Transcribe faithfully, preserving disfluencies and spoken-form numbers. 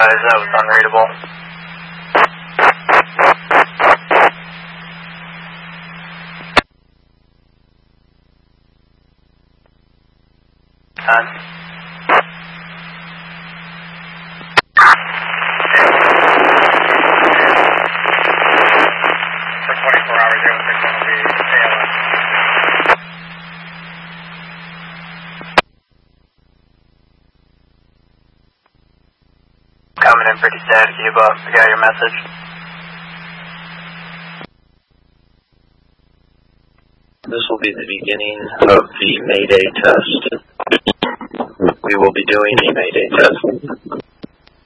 guys, that was unreadable. Time. For twenty-four hours, zero six one will be A L S. Coming in pretty static, Eva. I got your message. This will be the beginning of the Mayday test. We will be doing a Mayday test.